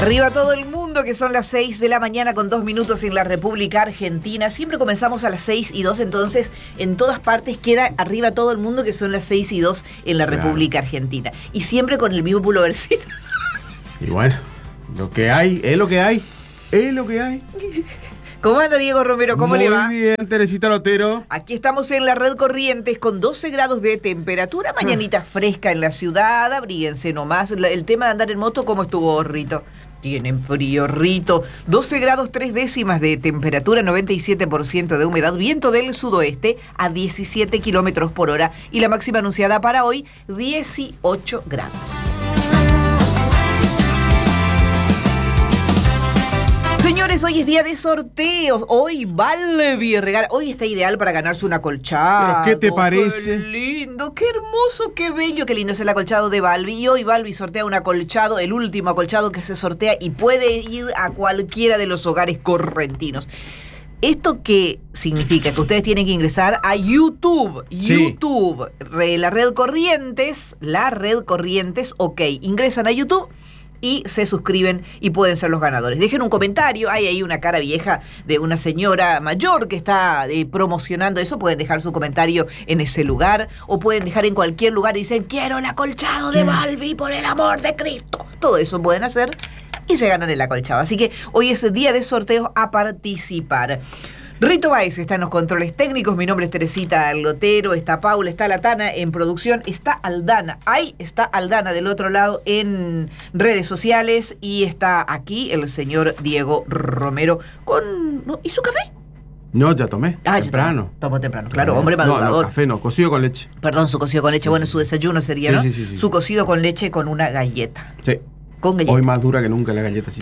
Arriba todo el mundo, que son las 6 de la mañana con 2 minutos en la República Argentina. Siempre comenzamos a las 6:02, entonces en todas partes queda arriba todo el mundo, que son las 6:02 en la República Argentina. Y siempre con el mismo pullovercito. Y bueno, lo que hay, es lo que hay, es lo que hay. ¿Cómo anda Diego Romero? ¿Cómo le va? Muy bien, Teresita Lotero. Aquí estamos en la Red Corrientes con 12 grados de temperatura. Mañanita fresca en la ciudad, abríguense nomás. El tema de andar en moto, ¿cómo estuvo, Rito? Tienen frío, Rito. 12 grados 3 décimas de temperatura, 97% de humedad, viento del sudoeste a 17 kilómetros por hora y la máxima anunciada para hoy, 18 grados. Señores, hoy es día de sorteos. Hoy Balbi regala. Hoy está ideal para ganarse un acolchado. ¿Pero qué te parece? Qué lindo, qué hermoso, qué bello, qué lindo es el acolchado de Balbi. Y hoy Balbi sortea un acolchado, el último acolchado que se sortea y puede ir a cualquiera de los hogares correntinos. ¿Esto qué significa? Que ustedes tienen que ingresar a YouTube. Sí. YouTube, la Red Corrientes, ok. Ingresan a YouTube y se suscriben y pueden ser los ganadores. Dejen un comentario, hay ahí una cara vieja de una señora mayor que está promocionando eso, pueden dejar su comentario en ese lugar, o pueden dejar en cualquier lugar y dicen, quiero el acolchado de Balbi, por el amor de Cristo. Todo eso pueden hacer y se ganan el acolchado. Así que hoy es el día de sorteos, a participar. Rito Báez está en los controles técnicos, mi nombre es Teresita Lotero, está Paula, está Latana en producción, está Aldana, ahí está Aldana del otro lado en redes sociales y está aquí el señor Diego Romero con... ¿no? ¿Y su café? No, ya tomé, temprano. Tomó temprano, claro, hombre madrugador. No, café no, cocido con leche. Perdón, su cocido con leche, bueno, su desayuno sería, ¿no? Sí. Su cocido con leche con una galleta. Sí. Con galleta. Hoy más dura que nunca la galleta. Sí.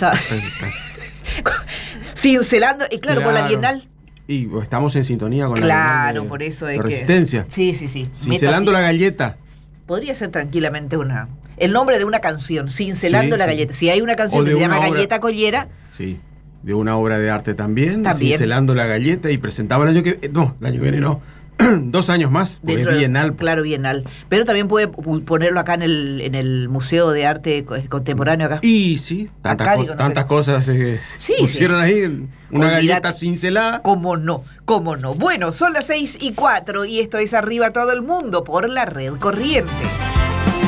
Cincelando, y claro, por la Bienal. Y estamos en sintonía con claro, por eso es de Resistencia. Sí. Cincelando la galleta. Podría ser tranquilamente el nombre de una canción, Cincelando la galleta. Si hay una canción que se llama Galleta Collera. Sí, de una obra de arte también. Cincelando la galleta, y presentaba el año que... No, el año que viene no. 2 años más, porque es bienal. Claro, bienal. Pero también puede ponerlo acá en el Museo de Arte Contemporáneo acá. Y sí, tantas cosas se pusieron ahí. Una galleta cincelada. ¿Cómo no? Bueno, son las 6:04 y esto es Arriba todo el mundo por la Red Corrientes.